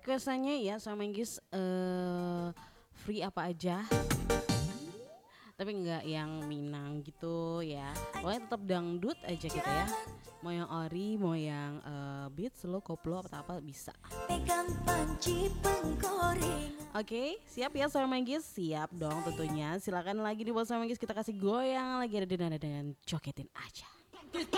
requestannya ya sama Manggis free apa aja. Tapi enggak yang Minang gitu ya. Pokoknya tetap dangdut aja kita ya. Mau yang ori, mau yang beat, slow, koplo apa bisa. Pegang panci pengkoreng. Oke, siap ya Soal Manggis? Siap dong tentunya. Silakan lagi nih buat Soal Manggis, kita kasih goyang lagi ada dengan jogetin aja.